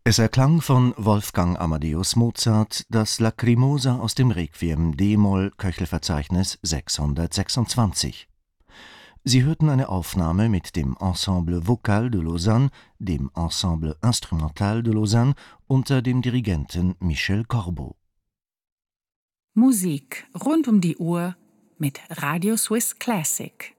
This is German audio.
Es erklang von Wolfgang Amadeus Mozart das Lacrimosa aus dem Requiem d-Moll Köchelverzeichnis 626. Sie hörten eine Aufnahme mit dem Ensemble Vocal de Lausanne, dem Ensemble Instrumental de Lausanne unter dem Dirigenten Michel Corbeau. Musik rund um die Uhr mit Radio Swiss Classic.